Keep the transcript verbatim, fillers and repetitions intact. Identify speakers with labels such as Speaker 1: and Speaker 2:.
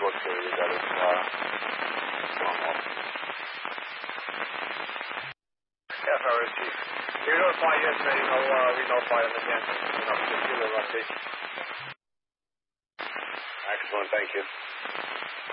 Speaker 1: look here. You got it. Uh,
Speaker 2: F R S T. You notified yesterday, you know, uh, we notified them again. You know, just give them an update.
Speaker 1: excellent, thank you.